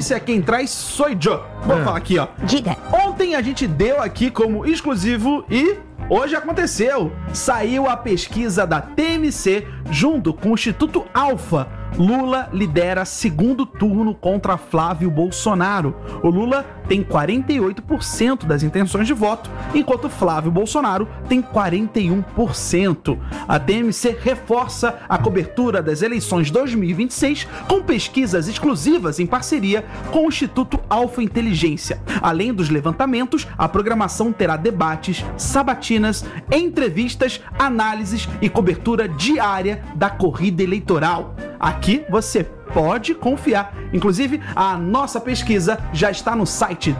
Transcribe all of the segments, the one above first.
notícia quem traz sou eu. Vou falar aqui, ó. Diga. Ontem a gente deu aqui como exclusivo e hoje aconteceu. Saiu a pesquisa da TMC junto com o Instituto Alfa. Lula lidera segundo turno contra Flávio Bolsonaro. O Lula tem 48% das intenções de voto, enquanto Flávio Bolsonaro tem 41%. A TMC reforça a cobertura das eleições 2026 com pesquisas exclusivas em parceria com o Instituto Alfa Inteligência. Além dos levantamentos, a programação terá debates, sabatinas, entrevistas, análises e cobertura diária da corrida eleitoral. Aqui você pode confiar. Inclusive, a nossa pesquisa já está no site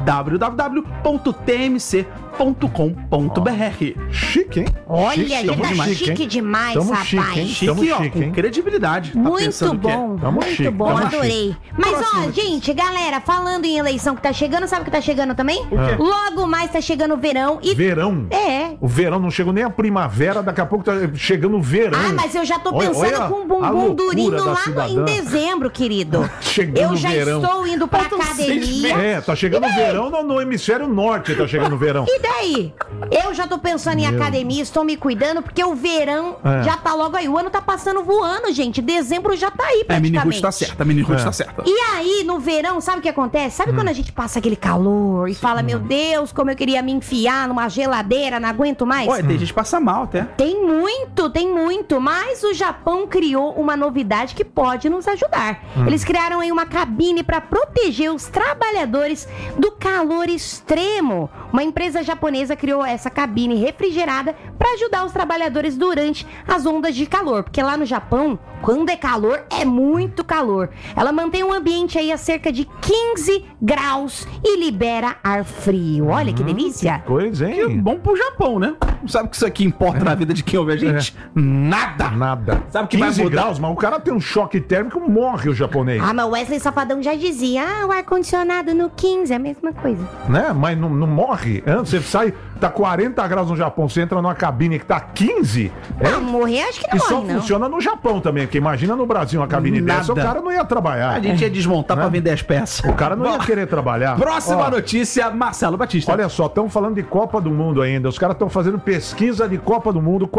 www.tmc.com.br. Chique, hein? Olha, chique, ele tá demais, chique demais, Tamo rapaz. chique, hein? Chique, Tamo ó, chique, com hein? credibilidade. Tá Muito pensando que é? bom, Tamo muito chique, bom, tamo adorei. Mas Próxima ó, notícia. gente, galera, falando em eleição que tá chegando, sabe o que tá chegando também? quê? Logo mais tá chegando o verão e... Verão. É. O verão não chegou nem a primavera, daqui a pouco tá chegando o verão. Ah, mas eu já tô Olha, pensando olha com um a bumbum loucura durinho da lá cidadã. em dezembro, querido. Chegando Eu o já verão. estou indo pra Faltam 6 academia. É, tá chegando o verão no hemisfério norte, tá chegando o verão. E daí? Eu já tô pensando em Meu. academia, estou me cuidando, porque o verão É. já tá logo aí. O ano tá passando voando, gente. Dezembro já tá aí, É, a Mini praticamente. Ruth tá certa, a Mini Ruth É. tá certa. E aí, no verão, sabe o que acontece? Sabe quando a gente passa aquele calor e fala, meu Deus, como eu queria me enfiar numa geladeira, não aguento mais? Olha, tem gente que passa mal até. Tem muito, mas o Japão criou uma novidade que pode nos ajudar. Eles criaram aí uma cabine para proteger os trabalhadores do calor extremo. Uma empresa japonesa criou essa cabine refrigerada para ajudar os trabalhadores durante as ondas de calor, porque lá no Japão, quando é calor, é muito calor. Ela mantém um ambiente aí a cerca de 15 graus e libera ar frio. Olha que delícia! Coisa, Que hein? bom pro Japão, né? Sabe que isso aqui importa na vida de quem ouve a gente? Nada. Nada. Sabe o que vai 15 mudar? graus, mas o cara tem um choque térmico, morre o japonês. Ah, mas o Wesley Safadão já dizia, o ar-condicionado no 15 é a mesma coisa. Né? Mas não morre. Você sai, tá 40 graus no Japão, você entra numa cabine que tá 15. Não, morrer acho que não E só morre, não. funciona no Japão também, porque imagina no Brasil uma cabine Nada. dessa, o cara não ia trabalhar. A gente ia desmontar pra vender as peças. O cara não ia querer trabalhar. Próxima Ó, notícia, Marcelo Batista. Olha só, estão falando de Copa do Mundo ainda. Os caras estão fazendo pesquisa de Copa do Mundo.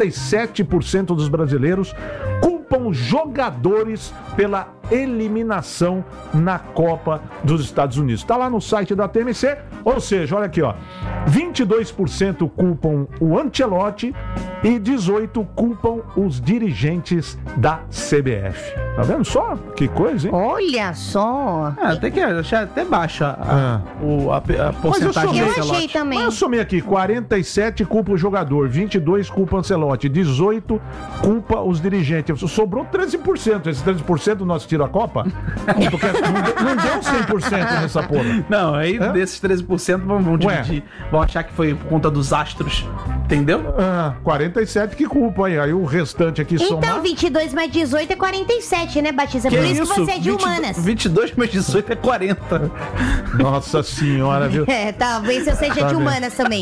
47% dos brasileiros culpam jogadores pela eliminação na Copa dos Estados Unidos. Está lá no site da TMC. Ou seja, olha aqui, ó. 22% culpam o Ancelotti e 18% culpam os dirigentes da CBF. Tá vendo só? Que coisa, hein? Olha só. Até que achar até baixa a porcentagem Eu do achei Ancelotti. também. Mas eu somei aqui, 47 culpa o jogador, 22 culpa o Ancelotti, 18 culpa os dirigentes. Sobrou 13%. Esse 13% nós tira a Copa? Porque não deu 100% nessa porra. Não, aí Hã? desses 13% vão Ué. dividir. Vão achar que foi por conta dos astros. Entendeu? 47 que culpa aí. Aí o restante aqui Então, somar. 22 mais 18 é 47, né, Batista? Por isso que você é de 20 humanas. 22 mais 18 é 40. Nossa senhora, viu? É, talvez eu seja Tá de bem. humanas também.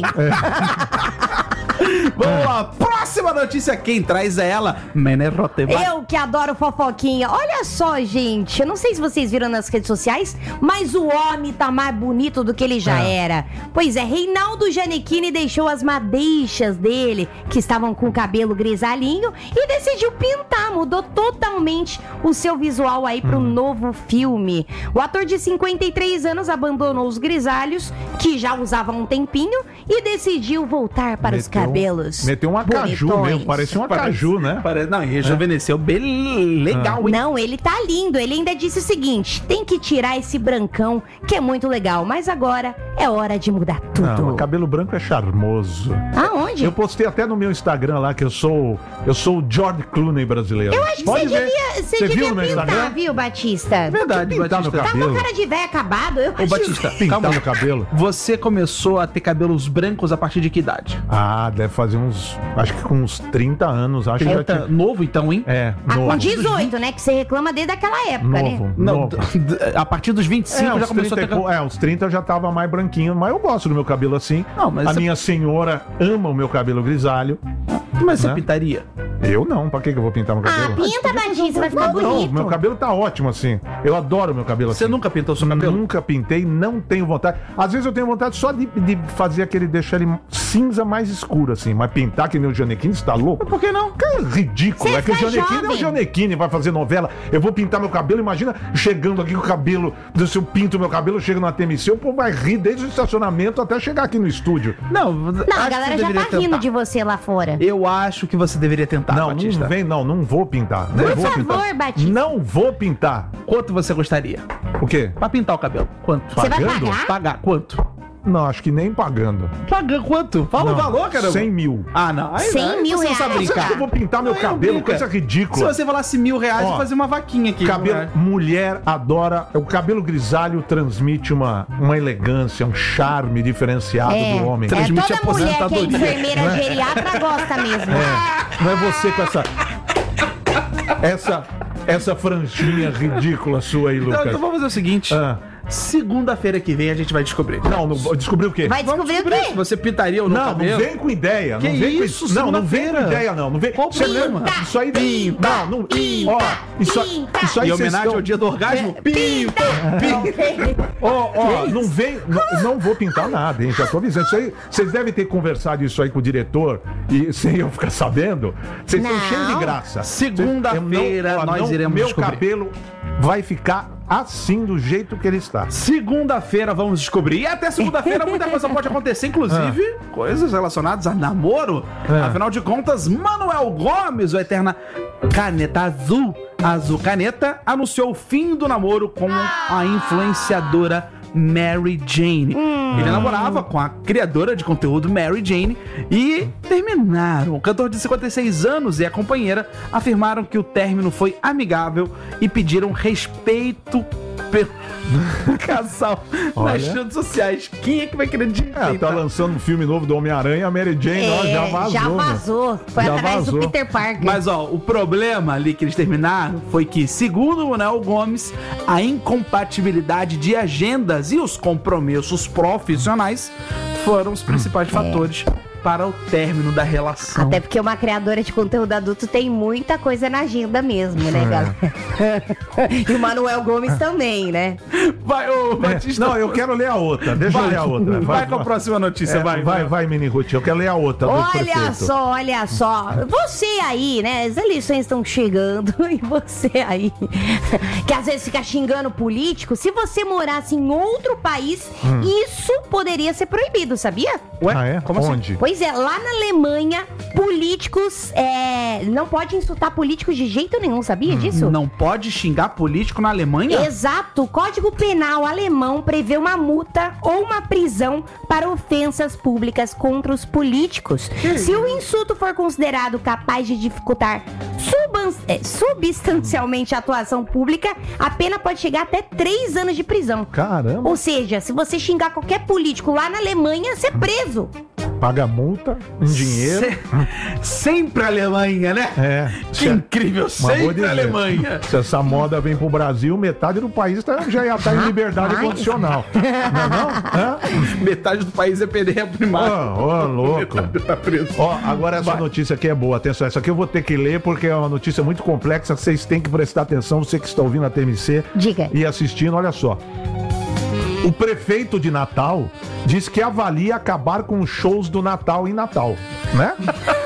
Vamos lá, próxima notícia. Quem traz é ela, Mene Rotevai. Eu que adoro fofoquinha. Olha só, gente. Eu não sei se vocês viram nas redes sociais, mas o homem tá mais bonito do que ele já era. Pois é, Reinaldo Gianecchini deixou as madeixas dele, que estavam com o cabelo grisalhinho, e decidiu pintar. Mudou totalmente o seu visual aí pro novo filme. O ator de 53 anos abandonou os grisalhos, que já usava há um tempinho, e decidiu voltar para os cabelos. Meteu um acaju bonitões. mesmo, parecia um acaju, né? Não, e rejuvenesceu bem legal, hein? Não, ele tá lindo. Ele ainda disse o seguinte: tem que tirar esse brancão, que é muito legal, mas agora é hora de mudar tudo. Não, o cabelo branco é charmoso. Aonde? Eu postei até no meu Instagram lá que eu sou o George Clooney brasileiro. Eu acho que Pode você ver. devia, Você viu no meu pintar, Instagram? viu, Batista? É verdade, Pintar no Batista. Tá com cabelo. cara de velho acabado. Eu Ô, acho- Batista, Pintar calma. no cabelo. Você começou a ter cabelos brancos a partir de que idade? Ah, deve fazer uns. Acho que com uns 30 anos. Acho que já 30, tinha. novo então, hein? É, Ah, com novo. 18, né? Que você reclama desde aquela época, Novo, né? Não, novo. a partir dos 25 já uns começou 30, a ter... uns 30 eu já tava mais branquinho, mas eu gosto do meu cabelo assim. Não, mas a você- minha senhora ama o meu cabelo grisalho. Mas você né? pintaria? Eu não, pra que eu vou pintar meu cabelo? Pinta, Batista, vai ficar bonito. Não, meu cabelo tá ótimo assim. Eu adoro meu cabelo assim. Você nunca pintou seu cabelo? Nunca pintei, não tenho vontade. Às vezes eu tenho vontade só de fazer deixar ele cinza mais escuro assim, mas pintar que nem o Gianecchini, você tá louco? Por que não? Cara, ridículo. Você É que o fica Gianecchini é o jovem. Gianecchini, vai fazer novela. Eu vou pintar meu cabelo, imagina chegando aqui com o cabelo, se eu pinto meu cabelo, eu chego na TMC, o povo vai rir desde o estacionamento até chegar aqui no estúdio. Não, Não, a galera já tá rindo de você lá fora. Eu acho que você deveria tentar, Não, Batista. não vem, não vou pintar. Não Por vou favor, pintar. Batista. Não vou pintar. Quanto você gostaria? O quê? Pra pintar o cabelo? Quanto? Você vai Pagando? pagar? Pagar quanto? Não, acho que nem pagando. Pagar quanto? Fala o Não, valor, caramba. 100 mil. Ah, não. Aí, 100 aí mil você não sabe reais. Você acha brincar. que eu vou pintar meu Não, eu cabelo? brinco. Coisa Se ridícula. você falasse R$1.000, eu Ó, fazer uma vaquinha aqui. Cabelo, né? mulher adora. O cabelo grisalho transmite uma elegância, um charme diferenciado do homem. Transmite toda mulher que é aposentadoria. enfermeira geriatra gosta mesmo. Não é você com essa franjinha ridícula sua aí, Lucas. Então vamos fazer o seguinte. Ah. Segunda-feira que vem a gente vai descobrir. Não, descobriu o quê? Vai descobrir o Se quê? você pintaria ou não Não, cabelo. não vem com ideia. Que não vem isso, com... Não vem com segunda-feira. ideia, não. Não vem... Qual Você problema? lembra? Isso aí... Pinta, Não, pinta, Ó, isso aí pinta. vocês Em homenagem estão- ao dia do orgasmo, pinta! Ó, não vem... Não vou pintar nada, hein? Já tô avisando. Isso aí, vocês devem ter conversado isso aí com o diretor e sem eu ficar sabendo. Vocês estão Não. cheios de graça. Segunda-feira Eu não- ó, nós iremos Meu descobrir. cabelo vai ficar assim, do jeito que ele está. Segunda-feira vamos descobrir. E até segunda-feira muita coisa pode acontecer, inclusive coisas relacionadas a namoro. Afinal de contas, Manuel Gomes, o eterna caneta azul caneta, anunciou o fim do namoro com a influenciadora Mary Jane. Ele namorava com a criadora de conteúdo Mary Jane e terminaram. O cantor de 56 anos e a companheira afirmaram que o término foi amigável e pediram respeito pelo casal nas Olha. redes sociais. Quem é que vai querer dizer? Tá lançando um filme novo do Homem-Aranha, a Mary Jane ó, já vazou. já meu. vazou. Foi Já atrás vazou. do Peter Parker. Mas ó, o problema ali que eles terminaram foi que, segundo o Manuel Gomes, a incompatibilidade de agendas e os compromissos profissionais foram os principais fatores para o término da relação. Até porque uma criadora de conteúdo adulto tem muita coisa na agenda mesmo, né, galera? E o Manuel Gomes também, né? Vai, ô Batista. Não, eu quero ler a outra. Deixa eu ler a outra. Vai com a próxima notícia, vai, Mini Ruth. Eu quero ler a outra. do prefeito. Olha só. Você aí, né? As eleições estão chegando e você aí, que às vezes fica xingando político, se você morasse em outro país, isso poderia ser proibido, sabia? Ué? Ah, é? Como assim? Onde? Pois é, lá na Alemanha, políticos não pode insultar políticos de jeito nenhum, sabia disso? Não pode xingar político na Alemanha? Exato, o Código Penal alemão prevê uma multa ou uma prisão para ofensas públicas contra os políticos. Se o insulto for considerado capaz de dificultar substancialmente a atuação pública, a pena pode chegar até 3 anos de prisão. Caramba. Ou seja, se você xingar qualquer político lá na Alemanha, você é preso. Paga multa em dinheiro. Sempre a Alemanha, né? É. Que incrível, Mas vou sempre dizer, a Alemanha. Se essa moda vem pro Brasil, metade do país já ia estar em liberdade condicional. Não é não? Hã? Metade do país é PDF primário. Ô, louco. Metade tá preso. Ó, agora essa notícia aqui é boa. Atenção, essa aqui eu vou ter que ler porque é uma notícia muito complexa. Vocês têm que prestar atenção, você que está ouvindo a TMC Diga. e assistindo, olha só. O prefeito de Natal diz que avalia acabar com os shows do Natal em Natal, né?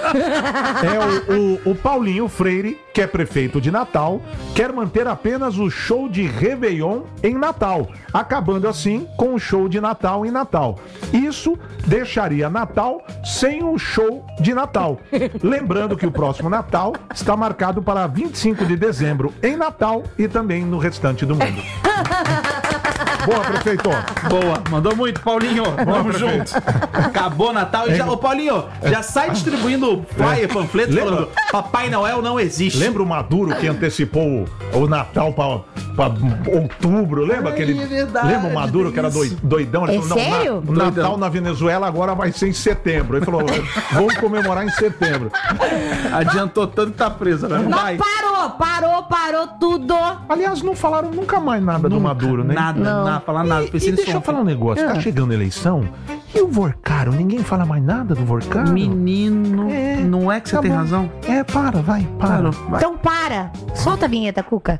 O Paulinho Freire, que é prefeito de Natal, quer manter apenas o show de Réveillon em Natal, acabando assim com o show de Natal em Natal. Isso deixaria Natal sem o show de Natal. Lembrando que o próximo Natal está marcado para 25 de dezembro em Natal e também no restante do mundo. Boa, prefeito. Boa, mandou muito, Paulinho. Vamos junto. Acabou Natal e já. Ô, Paulinho, já sai distribuindo flyer, panfletos Lembra? falando Papai Noel não existe. Lembra o Maduro que antecipou o Natal para outubro? Lembra aquele? é verdade, Lembra o Maduro que era doidão? Ele É falou, não, sério? o Natal na Venezuela agora vai ser em setembro. Ele falou, vamos comemorar em setembro. Adiantou tanto que tá preso, né? Não Não, vai. parou tudo. Aliás, não falaram nunca mais nada do Maduro, né? Nada, Não. nada, falar nada. E Pensei deixa eu nisso falar um negócio. Tá chegando a eleição E o Vorcaro? Ninguém fala mais nada do Vorcaro? Menino, não é que você tem razão? Para, para. Vai. Então para. Solta a vinheta, Cuca.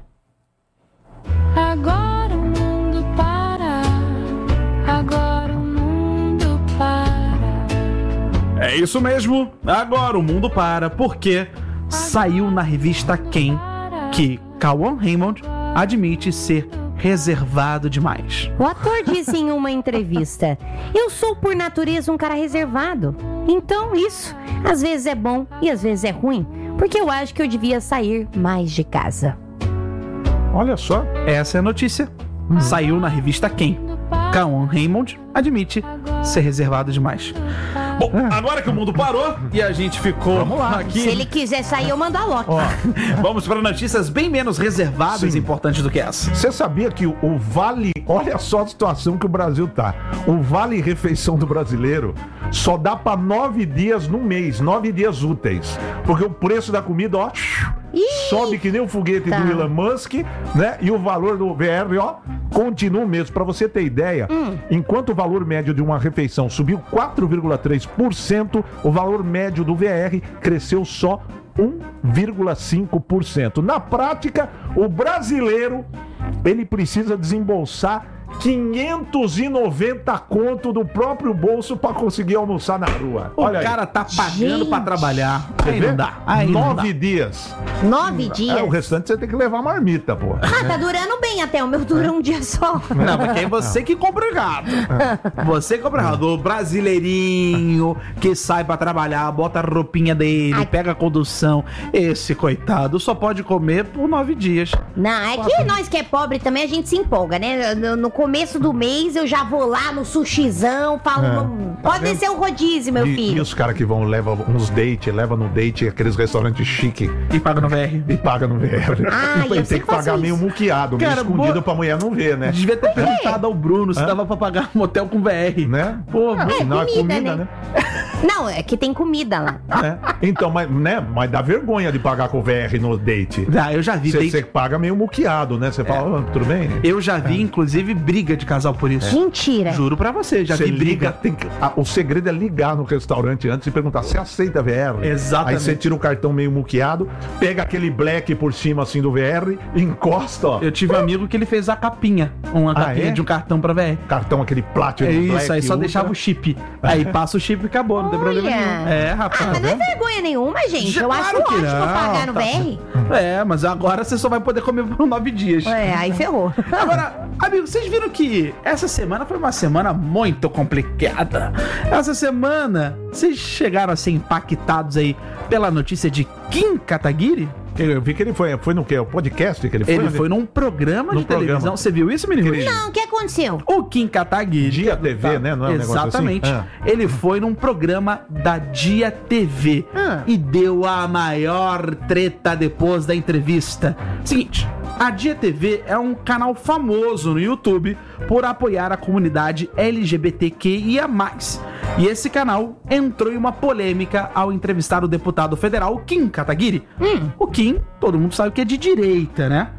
Agora o mundo para. Agora o mundo para. É isso mesmo, agora o mundo para, porque saiu na revista Quem que Cauã Raymond admite ser reservado demais. O ator disse em uma entrevista: eu sou por natureza um cara reservado. Então isso, às vezes é bom e às vezes é ruim, porque eu acho que eu devia sair mais de casa. Olha só. Essa é a notícia. Saiu na revista Quem. Cauã Raymond admite ser reservado demais. Bom, agora que o mundo parou e a gente ficou aqui... Se ele quiser sair, eu mando a Loki. Vamos para notícias bem menos reservadas e importantes do que essa. Você sabia que o Vale... Olha só a situação que o Brasil tá. O Vale Refeição do brasileiro só dá para 9 dias no mês, 9 dias úteis. Porque o preço da comida, ó... sobe que nem o foguete do Elon Musk, né? E o valor do VR, ó, continua o mesmo. Pra você ter ideia, enquanto o valor médio de uma refeição subiu 4,3%, o valor médio do VR cresceu só 1,5%. Na prática, o brasileiro, ele precisa desembolsar 590 conto do próprio bolso pra conseguir almoçar na rua. Olha, o cara tá pagando pra trabalhar. Aí não dá. 9 dias. 9 dias? O restante você tem que levar marmita, pô. Tá durando bem até. O meu dura um dia só. Não, porque é você que compra o gado. Você compra o gado. O brasileirinho que sai pra trabalhar, bota a roupinha dele, pega a condução. Esse coitado só pode comer por 9 dias. Não, é que nós que é pobre também, a gente se empolga, né? No começo do mês eu já vou lá no sushizão, falo, pode descer o rodízio, meu filho. E os caras que levam uns dates, levam no date aqueles restaurantes chique. E paga no VR. E paga no VR. Eu tem que pagar meio muqueado, meio escondido pra mulher não ver, né? Devia ter perguntado ao Bruno se dava pra pagar um motel com VR. Né? Pô, não, é comida, né? Não, é que tem comida lá. Então, mas dá vergonha de pagar com o VR no date. Eu já vi. Você paga meio muqueado, né? Você fala, tudo bem? Eu já vi, inclusive, briga de casal por isso. Mentira. Juro pra você, já vi briga. O segredo é ligar no restaurante antes e perguntar, você aceita VR? Exatamente. Aí você tira o cartão meio muqueado, pega aquele black por cima assim do VR, encosta, ó. Eu tive um amigo que ele fez a capinha. Uma capinha de um cartão pra VR. Cartão, aquele Platinum Black. Black. Isso, aí só deixava o chip. Aí passa o chip e acabou, não tem problema nenhum. Rapaz. Mas não é vergonha nenhuma, gente. Eu acho ótimo pagar no VR. Mas agora você só vai poder comer por 9 dias. Aí ferrou. Agora, amigos, vocês viram que essa semana foi uma semana muito complicada. Essa semana, vocês chegaram a ser impactados aí pela notícia de Kim Kataguiri? Eu vi que ele foi no quê? O podcast que ele foi? Ele foi num programa de televisão. Você viu isso, menino? Não, o que aconteceu? O Kim Kataguiri. Dia TV, né? Não é um exatamente. Negócio assim? Ele foi num programa da Dia TV e deu a maior treta depois da entrevista. Seguinte, a Dia TV é um canal famoso no YouTube por apoiar a comunidade LGBTQIA+. E esse canal entrou em uma polêmica ao entrevistar o deputado federal Kim Kataguiri. O Kim, todo mundo sabe que é de direita, né?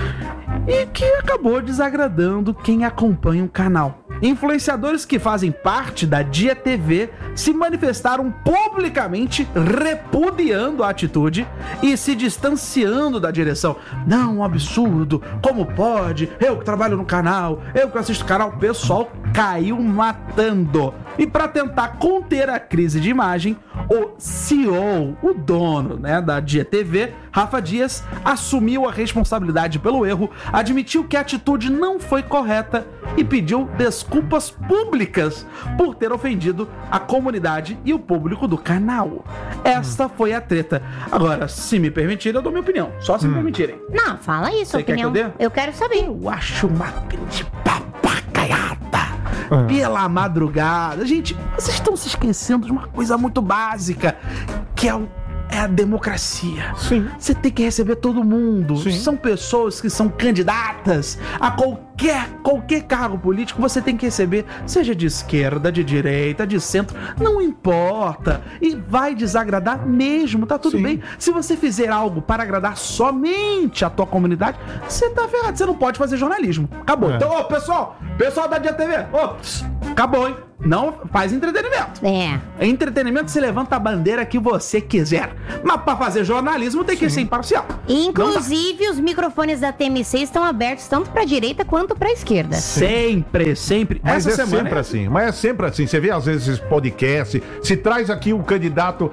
E que acabou desagradando quem acompanha o canal. Influenciadores que fazem parte da Dia TV se manifestaram publicamente repudiando a atitude e se distanciando da direção. Não, um absurdo, como pode? Eu que trabalho no canal, eu que assisto o canal, o pessoal caiu matando. E para tentar conter a crise de imagem, o CEO, o dono, né, da Dia TV, Rafa Dias, assumiu a responsabilidade pelo erro, admitiu que a atitude não foi correta e pediu desculpas públicas por ter ofendido a comunidade e o público do canal. Esta foi a treta. Agora, se me permitirem, eu dou minha opinião. Só se me permitirem. Não, fala isso, Você opinião. quer que eu dê? Eu quero saber. Eu acho uma grande papagaiada. Pela madrugada. Gente, vocês estão se esquecendo de uma coisa muito básica, que é a democracia. Sim. Você tem que receber todo mundo. Sim. São pessoas que são candidatas a qualquer qualquer cargo político você tem que receber, seja de esquerda, de direita, de centro, não importa. E vai desagradar mesmo, tá tudo Sim. bem. Se você fizer algo para agradar somente a tua comunidade, você tá ferrado, você não pode fazer jornalismo. Acabou. É. Então, ô, pessoal da Dia TV, acabou, hein? Não faz entretenimento. É. Entretenimento, você levanta a bandeira que você quiser. Mas pra fazer jornalismo tem que ser imparcial. Inclusive, os microfones da TMC estão abertos tanto pra direita quanto pra esquerda. Sempre. Mas Essa é semana sempre assim. Mas é sempre assim. Você vê às vezes esse podcast, se traz aqui o candidato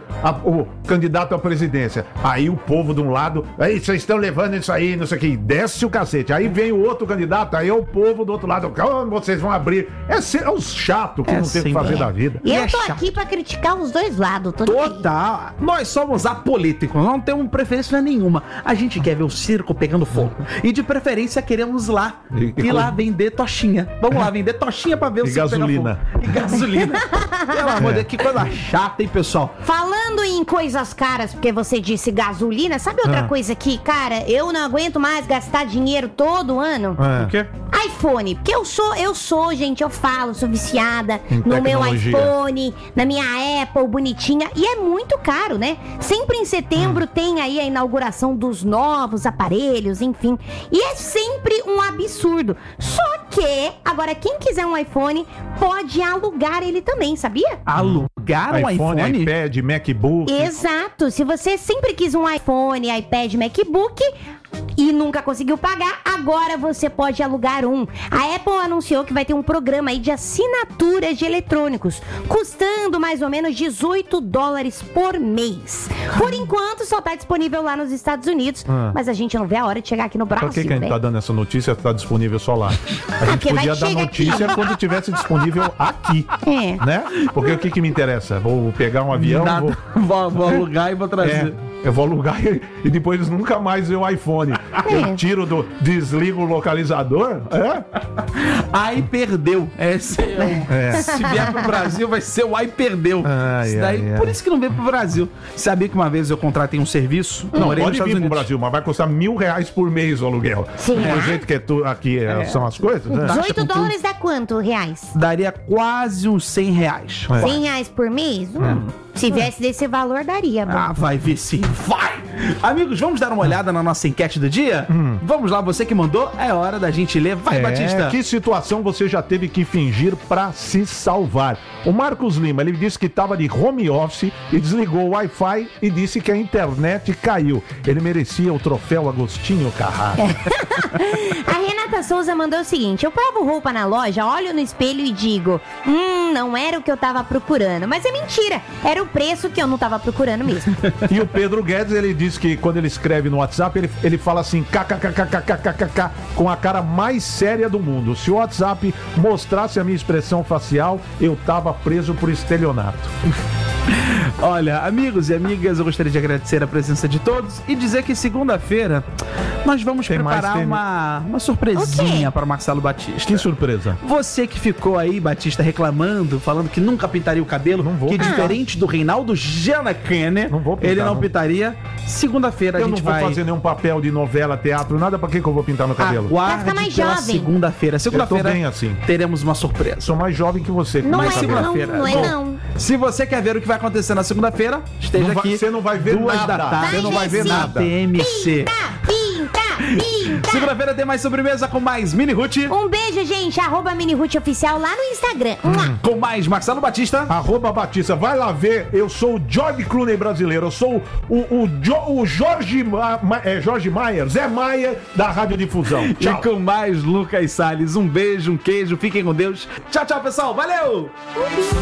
à presidência. Aí o povo de um lado, aí vocês estão levando isso aí, não sei o que, desce o cacete. Aí vem o outro candidato, aí é o povo do outro lado, como vocês vão abrir? É os chatos que não tem o que sempre. fazer da vida. E eu é tô chato. aqui pra criticar os dois lados. Tô nem aí. Total. Nós somos apolíticos, não temos preferência nenhuma. A gente quer ver o circo pegando fogo. E de preferência queremos lá ir lá vender tochinha. Vamos lá vender tochinha pra ver o E circo gasolina. pegar fogo. E gasolina. Pelo amor de Deus, que coisa chata, hein, pessoal? Falando em coisas caras, porque você disse gasolina, sabe outra coisa que, cara, eu não aguento mais gastar dinheiro todo ano? É. O quê? iPhone, porque eu sou, gente, eu falo, sou viciada Em no meu tecnologia. iPhone, na minha Apple bonitinha, e é muito caro, né? Sempre em setembro tem aí a inauguração dos novos aparelhos, enfim, e é sempre um absurdo. Só que, agora, quem quiser um iPhone pode alugar ele também, sabia? Alugar um iPhone? iPad, MacBook. Exato, se você sempre quis um iPhone, iPad, MacBook e nunca conseguiu pagar, agora você pode alugar um. A Apple anunciou que vai ter um programa aí de assinaturas de eletrônicos, custando mais ou menos $18 por mês. Por enquanto, só tá disponível lá nos Estados Unidos, mas a gente não vê a hora de chegar aqui no Brasil, Por que a gente né? tá dando essa notícia? Tá disponível só lá. A gente Porque vai podia dar chegar notícia aqui. quando tivesse disponível aqui. É. Né? Porque o que me interessa? Vou pegar um avião, Nada. Vou alugar e vou trazer. eu vou alugar e depois nunca mais ver o iPhone. Eu tiro desligo o localizador. Aí perdeu. Se vier pro Brasil, vai ser o aí perdeu. Ai, Isso daí, ai, ai. por isso que não veio pro Brasil. Sabia que uma vez eu contratei um serviço? Não, morei nos pode vir Estados pro Unidos. Brasil, mas vai custar R$1.000 por mês o aluguel. Sim. Do jeito que aqui são as coisas, né? $18 dá quanto reais? Daria quase uns R$100. É. R$100 por mês? Se viesse desse valor, daria. Bom. Ah, vai ver sim, vai! Amigos, vamos dar uma olhada na nossa enquete do dia? Vamos lá, você que mandou, é hora da gente ler. Vai, Batista! Que situação você já teve que fingir pra se salvar? O Marcos Lima, ele disse que estava de home office e desligou o Wi-Fi e disse que a internet caiu. Ele merecia o troféu Agostinho Carrara. A Renata Souza mandou o seguinte: eu provo roupa na loja, olho no espelho e digo, não era o que eu tava procurando. Mas é mentira, era o preço que eu não tava procurando mesmo. E o Pedro Guedes, ele diz que quando ele escreve no WhatsApp, ele fala assim, kkkkkkkk, com a cara mais séria do mundo. Se o WhatsApp mostrasse a minha expressão facial, eu tava preso por estelionato. Olha, amigos e amigas, eu gostaria de agradecer a presença de todos e dizer que segunda-feira nós vamos Tem mais, preparar tem- uma surpresinha O quê? para Marcelo Batista. Que surpresa. Você que ficou aí, Batista, reclamando, falando que nunca pintaria o cabelo, Não vou que pintar. diferente do Reinaldo Giannakenner, Não vou pintar, ele não não. pintaria. Segunda-feira a Eu não gente vou vai... fazer nenhum papel de novela, teatro, nada. Pra que eu vou pintar meu cabelo? Aguarde Pra ficar mais pela jovem. segunda-feira. Segunda-feira bem assim. teremos uma surpresa. Sou mais jovem que você. Não Mas é segunda-feira. não, não é Bom, não. Se você quer ver o que vai acontecer na segunda-feira, esteja Não vai- aqui. você não vai ver 2 da nada. tarde. Você não vai ver na nada. TMC. Pinta! Segunda-feira tem mais sobremesa com mais Mini Ruth, Um beijo, gente, @MiniRuthOficial lá no Instagram. com mais Marcelo Batista. @ Batista, vai lá ver. Eu sou o George Clooney brasileiro. Eu sou o Jorge Maier, Zé Maier da Radiodifusão. Tchau. E com mais Lucas Salles. Um beijo, um queijo. Fiquem com Deus. Tchau, tchau, pessoal. Valeu!